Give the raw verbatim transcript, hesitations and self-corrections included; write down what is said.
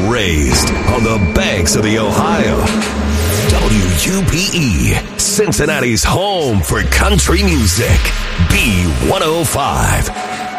raised on the banks of the Ohio. W U P E, Cincinnati's home for country music. B one oh five.